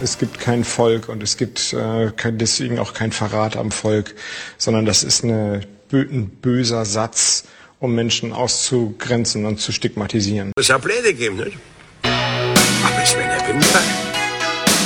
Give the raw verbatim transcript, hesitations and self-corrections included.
Es gibt kein Volk und es gibt äh, kein, deswegen auch kein Verrat am Volk, sondern das ist eine, ein böser Satz, um Menschen auszugrenzen und zu stigmatisieren. Es hat Pläne gegeben, nicht? Aber es wäre der Winter.